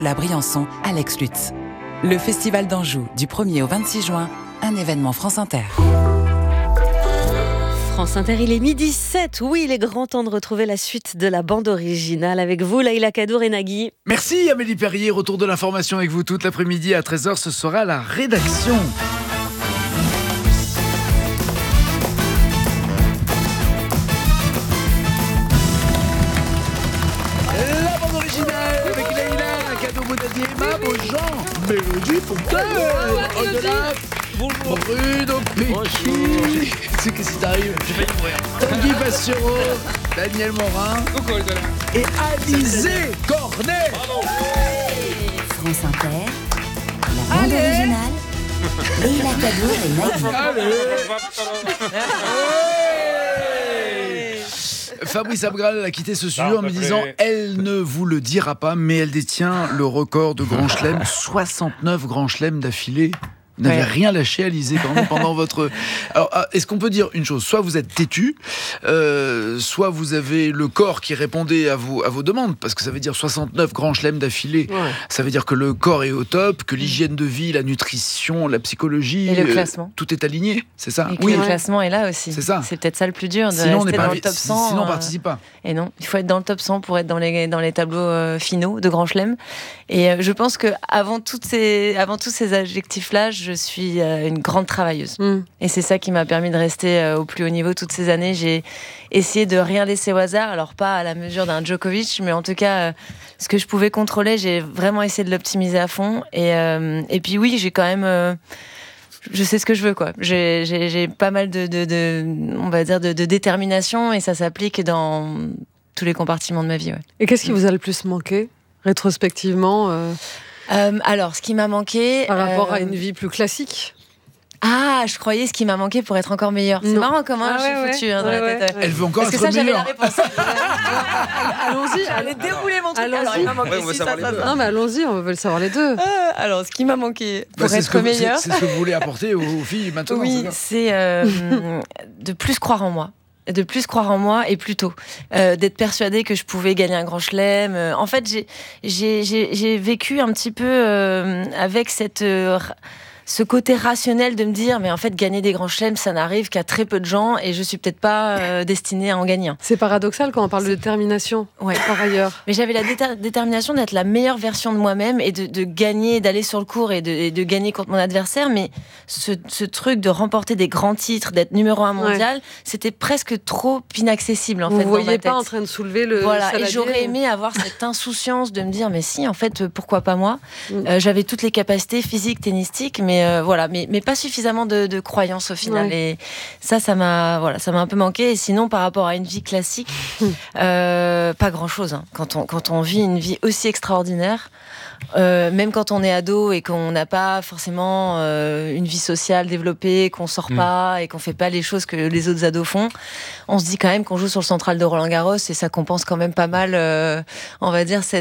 La Briançon, Alex Lutz. Le Festival d'Anjou, du 1er au 26 juin, un événement France Inter. France Inter, il est 12h07. Oui, il est grand temps de retrouver la suite de la bande originale avec vous, Laïla Kadour et Nagui. Merci Amélie Perrier, retour de l'information avec vous toute l'après-midi à 13h, ce sera la rédaction. La bande originale avec Laïla Kadour, Boudadier, Emma, Beaujean, Mélodie Fontaine, Au-delà. Bonjour Bruno Péqui. C'est qu'est-ce qui t'arrive? J'ai failli mourir. Tanguy Bassiero, Daniel Morin et Alizé Cornet. France Inter, la bande originale, Laïla Kadour et Nagui. Fabrice Abgral a quitté ce studio en me disant « Elle ne vous le dira pas, mais elle détient le record de Grand Chelem, 69 Grands Chelems d'affilée. » Vous n'avez rien lâché, Alizé, pendant votre... Alors, est-ce qu'on peut dire une chose? Soit vous êtes têtu, soit vous avez le corps qui répondait à vos demandes, parce que ça veut dire 69 grands chelems d'affilée. Ouais. Ça veut dire que le corps est au top, que l'hygiène de vie, la nutrition, la psychologie... Et le classement. Tout est aligné, c'est ça? Et que le classement est là aussi. C'est ça. C'est peut-être ça le plus dur, de rester dans le top 100. Sinon, on ne participe pas. Et non, il faut être dans le top 100 pour être dans les tableaux finaux de Grand Chelem. Et je pense qu'avant tous ces adjectifs-là, je suis une grande travailleuse. Et c'est ça qui m'a permis de rester au plus haut niveau toutes ces années. J'ai essayé de rien laisser au hasard, alors pas à la mesure d'un Djokovic, mais en tout cas, ce que je pouvais contrôler, j'ai vraiment essayé de l'optimiser à fond. Et puis oui, j'ai quand même... je sais ce que je veux, quoi. J'ai pas mal on va dire de détermination, et ça s'applique dans tous les compartiments de ma vie. Ouais. Et qu'est-ce qui vous a le plus manqué, rétrospectivement alors, ce qui m'a manqué... Par rapport à une vie plus classique? Ah, je croyais ce qui m'a manqué pour être encore meilleure. C'est marrant comment je suis foutue dans la tête. Elle veut encore être meilleure. Parce que ça, j'avais la réponse. Allons-y. Allez dérouler mon truc. Alors, il m'a manqué ça. Non, mais allons-y, on veut le savoir les deux. Alors, ce qui m'a manqué pour être meilleure... C'est ce que vous voulez apporter aux filles maintenant. Oui, c'est de plus croire en moi. De plus croire en moi, et plus tôt. D'être persuadée que je pouvais gagner un Grand Chelem. En fait, j'ai vécu un petit peu avec ce côté rationnel de me dire, mais en fait, gagner des Grands Chelems, ça n'arrive qu'à très peu de gens, et je suis peut-être pas destinée à en gagner un. C'est paradoxal quand on parle de détermination, par ailleurs. Mais j'avais la détermination d'être la meilleure version de moi-même, et de gagner, d'aller sur le court et de gagner contre mon adversaire, mais ce truc de remporter des grands titres, d'être numéro 1 mondial, c'était presque trop inaccessible, en fait, dans ma tête. Vous ne voyez pas en train de soulever le saladier. Et j'aurais aimé avoir cette insouciance de me dire, mais si, en fait, pourquoi pas moi? J'avais toutes les capacités physiques, tennistiques, mais pas suffisamment de croyance au final. Et ça m'a un peu manqué. Et sinon, par rapport à une vie classique, pas grand chose. Hein. Quand on vit une vie aussi extraordinaire, même quand on est ado et qu'on n'a pas forcément une vie sociale développée, qu'on sort pas et qu'on fait pas les choses que les autres ados font, on se dit quand même qu'on joue sur le central de Roland-Garros, et ça compense quand même pas mal, on va dire,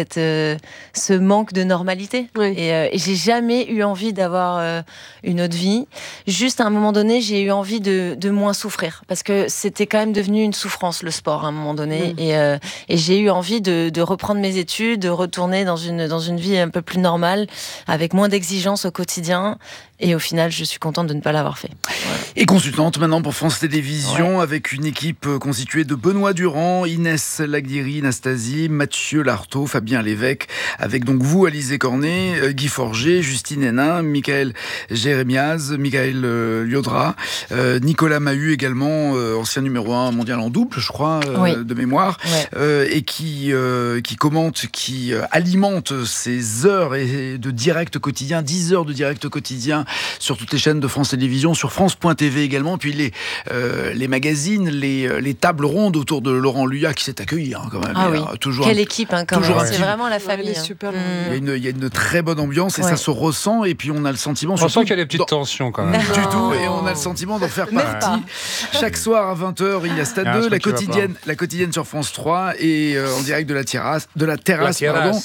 ce manque de normalité. Et j'ai jamais eu envie d'avoir une autre vie. Juste à un moment donné, j'ai eu envie de moins souffrir, parce que c'était quand même devenu une souffrance, le sport, à un moment donné. Et j'ai eu envie de reprendre mes études, de retourner dans une vie un peu plus normale, avec moins d'exigences au quotidien. Et au final, je suis contente de ne pas l'avoir fait. Voilà. Et consultante maintenant pour France Télévisions, avec une équipe constituée de Benoît Durand, Inès Laguiri, Nastasie, Mathieu Lartaud, Fabien Lévesque, avec donc vous, Alizé Cornet, Guy Forget, Justine Hénin, Michael Jérémiaz, Michael Liodra, Nicolas Mahut également, ancien numéro 1 mondial en double, je crois, de mémoire, et qui commente, qui alimente ces heures de direct quotidien, 10 heures de direct quotidien sur toutes les chaînes de France Télévisions, sur France.tv également, puis les magazines, les tables rondes autour de Laurent Luyat qui s'est accueilli quand même. Ah oui. Toujours quelle équipe, quand même. C'est vraiment la famille. Super. Il y a une très bonne ambiance, et ça se ressent, et puis on a le sentiment... On sent qu'il y a des petites tensions quand même. Du tout, et on a le sentiment d'en faire partie. Chaque soir à 20h, il y a Stade 2, la quotidienne sur France 3, et en direct de la terrasse, pardon.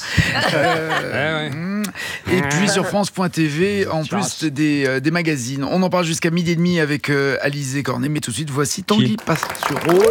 Et puis sur France.tv, en plus des magazines. On en parle jusqu'à 12h30 avec Alizé Cornet, mais tout de suite, voici Tanguy Pastureau.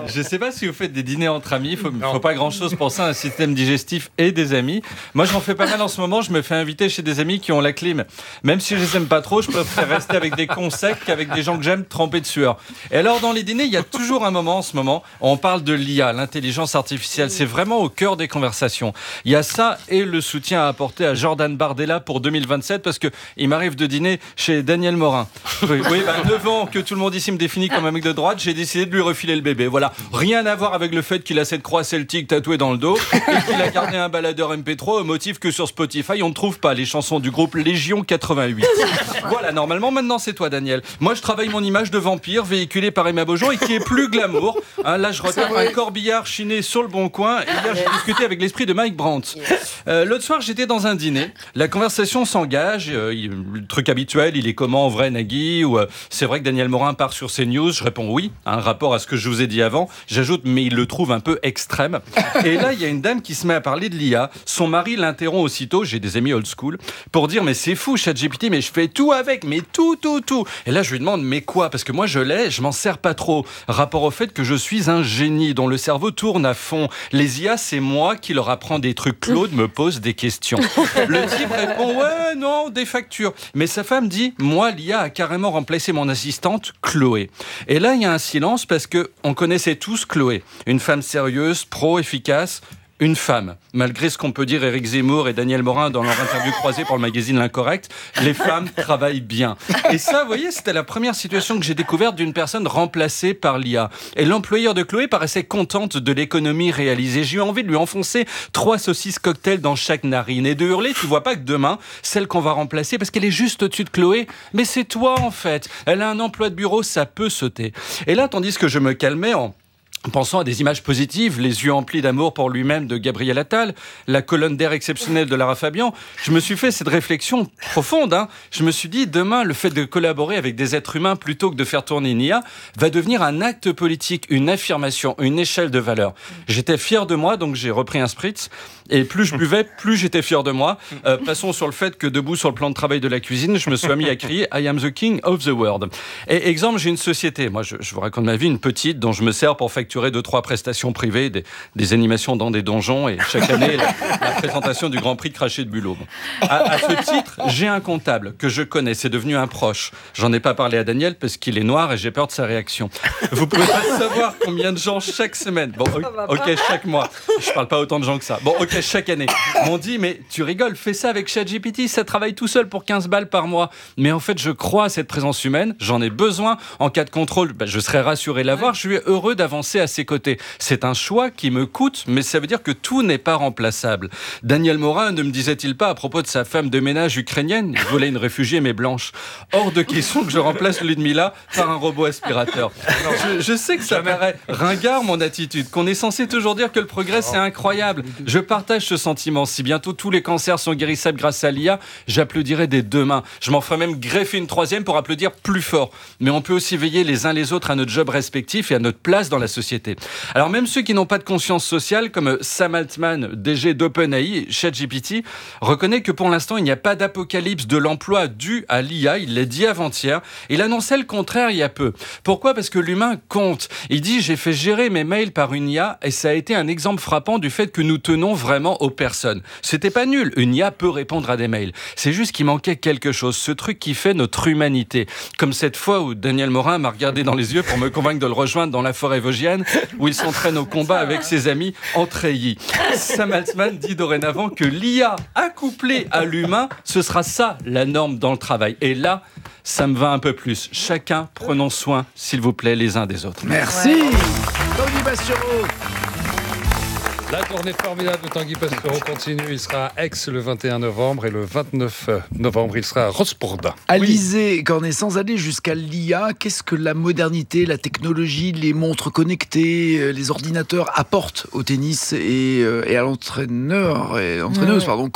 Je ne sais pas si vous faites des dîners entre amis. Il ne faut pas grand-chose pour ça, un système digestif et des amis. Moi, j'en fais pas mal en ce moment. Je me fais inviter chez des amis qui ont la clim. Même si je les aime pas trop, je préfère rester avec des cons secs qu'avec des gens que j'aime trempés de sueur. Et alors, dans les dîners, il y a toujours un moment en ce moment où on parle de l'IA, l'intelligence artificielle. C'est vraiment au cœur des conversations. Il y a ça et le soutien à apporter à Jordan Bardella pour 2027 parce qu'il m'arrive de dîner chez Daniel Morin. Oui, 9 ans que tout le monde ici me définit comme un mec de droite, j'ai décidé de lui refiler le bébé. Voilà, rien à voir avec le fait qu'il a cette croix celtique tatouée dans le dos et qu'il a gardé un baladeur MP3 au motif que sur Spotify, on ne trouve pas les chansons du groupe Légion 88. Voilà, normalement, maintenant c'est toi, Daniel. Moi, je travaille mon image de vampire véhiculée par Emma Beaujon et qui est plus glamour. Là, je retape un corbillard chiné sur le bon coin et hier, j'ai discuté avec l'esprit de Mike Brandt. L'autre soir, j'étais dans un dîner. La conversation s'engage. Le truc habituel, il est comment en vrai, Nagui? Ou c'est vrai que Daniel Morin part sur CNews? Je réponds oui, un rapport à ce que je vous ai dit avant. J'ajoute, mais il le trouve un peu extrême. Et là, il y a une dame qui se met à parler de l'IA. Son mari l'interrompt aussitôt, j'ai des amis old school, pour dire, mais c'est fou, ChatGPT, mais je fais tout avec, mais tout. Et là, je lui demande, mais quoi? Parce que moi, je l'ai, je m'en sers pas trop. Rapport au fait que je suis un génie dont le cerveau tourne à fond. Les IA, c'est moi qui leur apprends des trucs. Claude me pose des questions. Le type répond, ouais, non, des factures. Mais sa femme dit, moi, l'IA a carrément remplacé mon assistante, Chloé. Et là, il y a un silence parce qu'on connaissait tous Chloé. Une femme sérieuse, pro, efficace. Une femme. Malgré ce qu'on peut dire Éric Zemmour et Daniel Morin dans leur interview croisée pour le magazine L'Incorrect, les femmes travaillent bien. Et ça, vous voyez, c'était la première situation que j'ai découverte d'une personne remplacée par l'IA. Et l'employeur de Chloé paraissait contente de l'économie réalisée. J'ai eu envie de lui enfoncer 3 saucisses cocktail dans chaque narine et de hurler, tu vois pas que demain, celle qu'on va remplacer, parce qu'elle est juste au-dessus de Chloé, mais c'est toi en fait. Elle a un emploi de bureau, ça peut sauter. Et là, tandis que je me calmais en pensant à des images positives, les yeux emplis d'amour pour lui-même de Gabriel Attal, la colonne d'air exceptionnelle de Lara Fabian, je me suis fait cette réflexion profonde. Je me suis dit, demain, le fait de collaborer avec des êtres humains plutôt que de faire tourner une IA va devenir un acte politique, une affirmation, une échelle de valeur. J'étais fier de moi, donc j'ai repris un spritz. Et plus je buvais, plus j'étais fier de moi. Passons sur le fait que debout sur le plan de travail de la cuisine, je me suis mis à crier « I am the king of the world ». Et exemple, j'ai une société, moi je vous raconte ma vie, une petite dont je me sers pour facturer 2-3 prestations privées, des animations dans des donjons et chaque année la présentation du Grand Prix de cracher de bulot. À ce titre, j'ai un comptable que je connais, c'est devenu un proche. J'en ai pas parlé à Daniel parce qu'il est noir et j'ai peur de sa réaction. Vous pouvez pas savoir combien de gens chaque semaine, bon ok chaque mois, je parle pas autant de gens que ça, bon ok chaque année, m'ont dit mais tu rigoles, fais ça avec ChatGPT, ça travaille tout seul pour 15 balles par mois. Mais en fait je crois à cette présence humaine, j'en ai besoin, en cas de contrôle, je serais rassuré de l'avoir, je suis heureux d'avancer à ses côtés. C'est un choix qui me coûte, mais ça veut dire que tout n'est pas remplaçable. Daniel Morin ne me disait-il pas à propos de sa femme de ménage ukrainienne, il voulait une réfugiée mais blanche. Hors de question que je remplace Ludmilla par un robot aspirateur. Je sais que ça paraît ringard mon attitude, qu'on est censé toujours dire que le progrès c'est incroyable. Je partage ce sentiment. Si bientôt tous les cancers sont guérissables grâce à l'IA, j'applaudirai des 2 mains. Je m'en ferai même greffer une 3e pour applaudir plus fort. Mais on peut aussi veiller les uns les autres à notre job respectif et à notre place dans la société. Alors même ceux qui n'ont pas de conscience sociale, comme Sam Altman, DG d'OpenAI, ChatGPT, reconnaît que pour l'instant, il n'y a pas d'apocalypse de l'emploi dû à l'IA. Il l'a dit avant-hier. Il annonçait le contraire il y a peu. Pourquoi ? Parce que l'humain compte. Il dit « J'ai fait gérer mes mails par une IA et ça a été un exemple frappant du fait que nous tenons vraiment aux personnes. » C'était pas nul. Une IA peut répondre à des mails. C'est juste qu'il manquait quelque chose. Ce truc qui fait notre humanité. Comme cette fois où Daniel Morin m'a regardé dans les yeux pour me convaincre de le rejoindre dans la forêt vosgienne où il s'entraîne au combat avec ses amis en treillis. Sam Altman dit dorénavant que l'IA accouplée à l'humain, ce sera ça la norme dans le travail. Et là, ça me va un peu plus. Chacun, prenons soin, s'il vous plaît, les uns des autres. Merci. Tanguy Bastureau. La tournée formidable de Tanguy Bastureau continue. Il sera à Aix le 21 novembre et le 29 novembre, il sera à Rosporden. Alizé Cornet, sans aller jusqu'à l'IA, qu'est-ce que la modernité, la technologie, les montres connectées, les ordinateurs apportent au tennis et à l'entraîneur, entraîneuse, coach que vous êtes ?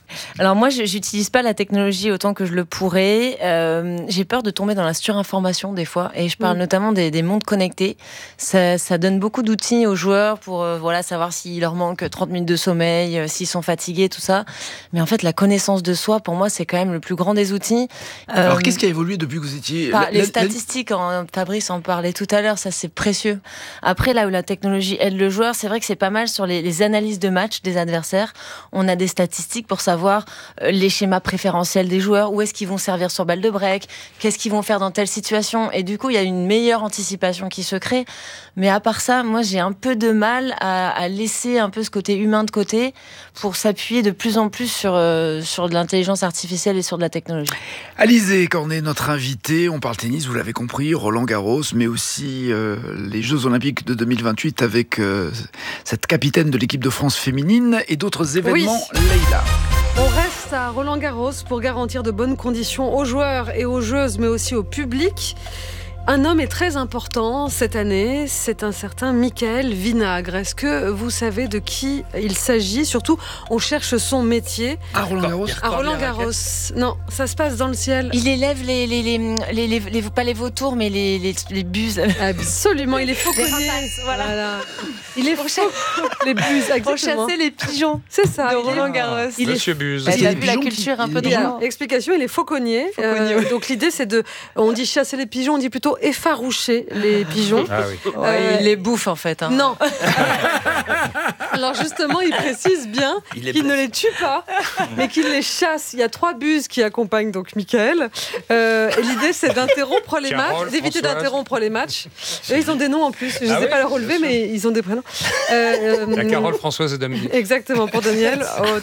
Alors moi, je n'utilise pas la technologie autant que je le pourrais. J'ai peur de tomber dans la surinformation des fois. Et je parle notamment des montres connectées. Ça donne beaucoup d'outils aux joueurs pour savoir s'il leur manque 30 minutes de sommeil, s'ils sont fatigués, tout ça. Mais en fait, la connaissance de soi, pour moi, c'est quand même le plus grand des outils. Alors, qu'est-ce qui a évolué depuis que vous étiez... Les statistiques, Fabrice en parlait tout à l'heure, ça c'est précieux. Après, là où la technologie aide le joueur, c'est vrai que c'est pas mal sur les analyses de match des adversaires. On a des statistiques pour savoir les schémas préférentiels des joueurs, où est-ce qu'ils vont servir sur balle de break, qu'est-ce qu'ils vont faire dans telle situation. Et du coup, il y a une meilleure anticipation qui se crée. Mais à part ça, moi, j'ai un peu de mal à laisser un peu ce côté humain de côté pour s'appuyer de plus en plus sur de l'intelligence artificielle et sur de la technologie. Alizé Cornet, notre invitée. On parle tennis, vous l'avez compris, Roland Garros, mais aussi les Jeux Olympiques de 2028 avec cette capitaine de l'équipe de France féminine et d'autres événements. Leïla. On reste à Roland Garros pour garantir de bonnes conditions aux joueurs et aux joueuses, mais aussi au public. Un homme est très important cette année, c'est un certain Mickaël Vinagre. Est-ce que vous savez de qui il s'agit ? Surtout, on cherche son métier. À Roland Garros ? À Roland Garros. Non, ça se passe dans le ciel. Il élève pas les vautours, mais les buses. Absolument, il est fauconnier. Voilà. Il est les buses, exactement. Pour chasser les pigeons. C'est ça. De Roland Garros. Monsieur Buse. Il a vu la culture un peu de gens. Explication, il est fauconnier. Donc l'idée, c'est on dit chasser les pigeons, on dit plutôt effaroucher les pigeons. Ah oui. Il les bouffe en fait. Non. Alors justement, il précise bien qu'il ne les tue pas, mais qu'il les chasse. Il y a 3 buses qui accompagnent donc Mickaël. Et l'idée, c'est d'interrompre les matchs, d'éviter d'interrompre les matchs. Et ils ont des noms en plus. Je ne sais pas les relever, mais ils ont des prénoms. Il y a Carole, Françoise et Dominique. Exactement, pour Daniel. Oh,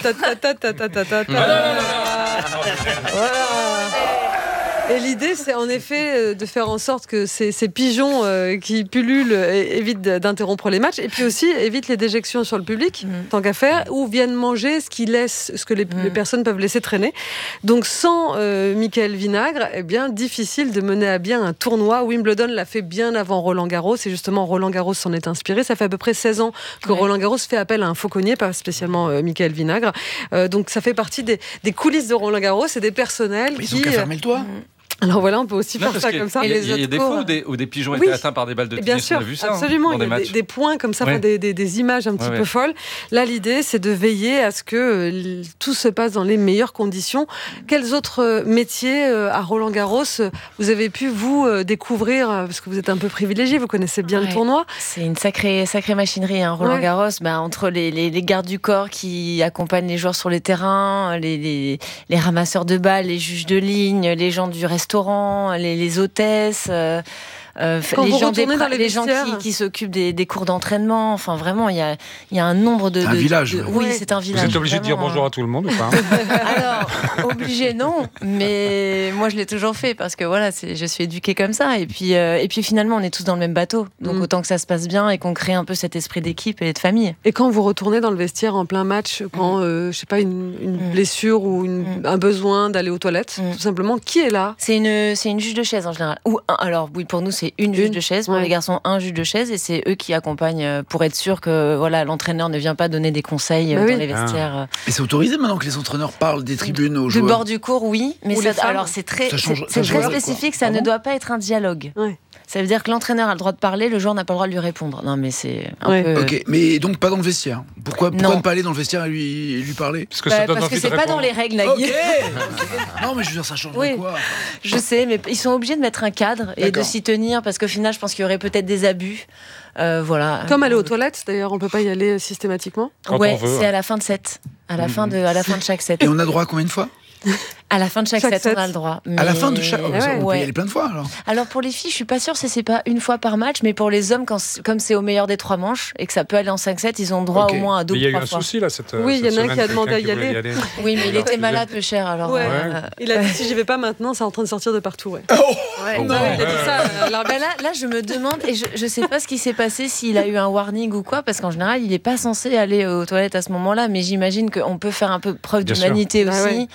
voilà. Et l'idée, c'est en effet de faire en sorte que ces pigeons qui pullulent évitent d'interrompre les matchs, et puis aussi évitent les déjections sur le public, tant qu'à faire, ou viennent manger ce que les personnes peuvent laisser traîner. Donc sans Mickaël Vinagre, difficile de mener à bien un tournoi. Wimbledon l'a fait bien avant Roland Garros, et justement Roland Garros s'en est inspiré. Ça fait à peu près 16 ans que Roland Garros fait appel à un fauconnier, pas spécialement Mickaël Vinagre. Donc ça fait partie des coulisses de Roland Garros et des personnels Ils ont qu'à fermer le toit. Alors voilà, on peut aussi faire ça comme ça. Il y a des fois où des pigeons étaient atteints par des balles de tennis. Bien sûr, on a vu ça, absolument. Il y a des points comme ça, des images un petit peu folles. Là, l'idée, c'est de veiller à ce que tout se passe dans les meilleures conditions. Quels autres métiers à Roland Garros vous avez pu vous découvrir, parce que vous êtes un peu privilégié, vous connaissez bien le tournoi. C'est une sacrée machinerie, Roland Garros. Entre les gardes du corps qui accompagnent les joueurs sur les terrains, les ramasseurs de balles, les juges de ligne, les gens du restaurant, les hôtesses, les gens qui s'occupent des cours d'entraînement. Enfin, vraiment, il y a un nombre de... un village. Oui, c'est un village. Vous êtes obligé de dire bonjour à tout le monde ou pas ? Alors, obligé, non. Mais moi, je l'ai toujours fait parce que voilà, je suis éduquée comme ça. Et puis finalement, on est tous dans le même bateau. Donc autant que ça se passe bien et qu'on crée un peu cet esprit d'équipe et de famille. Et quand vous retournez dans le vestiaire en plein match, quand, je sais pas, une blessure ou un besoin d'aller aux toilettes, tout simplement, qui est là ? C'est une juge de chaise en général. Alors oui, pour nous, c'est une juge de chaise. Pour les garçons, un juge de chaise. Et c'est eux qui accompagnent pour être sûr que l'entraîneur ne vient pas donner des conseils dans les vestiaires. Et c'est autorisé maintenant que les entraîneurs parlent des tribunes aux joueurs ? Du bord du cours, oui. Mais alors c'est très spécifique, ça ne doit pas être un dialogue. Ouais. Ça veut dire que l'entraîneur a le droit de parler, le joueur n'a pas le droit de lui répondre. Non, mais c'est un peu... Ok, mais donc pas dans le vestiaire. Pourquoi ne pas aller dans le vestiaire et lui parler ? Parce que c'est pas dans les règles, Nagui. Non, mais je veux dire, ça changerait quoi ? Je sais, mais ils sont obligés de mettre un cadre et de s'y tenir, parce qu'au final, je pense qu'il y aurait peut-être des abus. Voilà. Comme aller aux toilettes, d'ailleurs, on peut pas y aller systématiquement. C'est à la fin de set. À la fin de chaque set. Et on a droit à combien de fois ? À la fin de chaque set, on a le droit. À la fin de chaque... On peut y aller plein de fois, alors. Alors, pour les filles, je suis pas sûre si c'est pas une fois par match, mais pour les hommes, comme c'est au meilleur des 3 manches, et que ça peut aller en 5-7, ils ont droit au moins à 2 ou 3 fois. Il y a eu un souci, là, cette il y en a un qui a demandé à y aller. Oui, mais il était malade, peu cher, alors... Il a dit, si j'y vais pas maintenant, c'est en train de sortir de partout, il a dit ça. Là, je me demande, et je sais pas ce qui s'est passé, s'il a eu un warning ou quoi, parce qu'en général, il est pas censé aller aux toilettes à ce moment-là, mais j'imagine qu'on peut faire un peu preuve d'humanité aussi.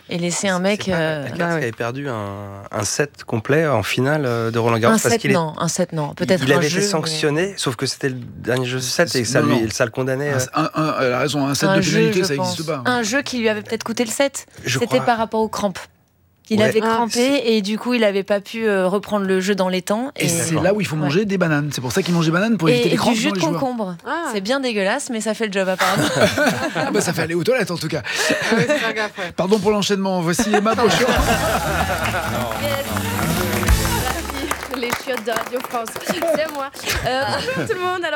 et laisser un mec. Alcaraz avait perdu un set complet en finale de Roland Garros parce qu'il un set non, peut-être il un avait jeu, été sanctionné, sauf que c'était le dernier jeu de set et ça le condamnait. Elle a raison, un set de pénalité, ça n'existe pas. Un jeu qui lui avait peut-être coûté le set. C'était crois. Par rapport aux crampes. Il avait crampé et du coup il n'avait pas pu reprendre le jeu dans les temps. Et c'est là où il faut manger des bananes. C'est pour ça qu'il mange des bananes pour éviter les crampes du jus de concombre. C'est bien dégueulasse, mais ça fait le job apparemment. Ça fait aller aux toilettes en tout cas. Pardon pour l'enchaînement. Voici Emma Pochon. Les chiottes de Radio France. C'est moi. Bonjour tout le monde. Alors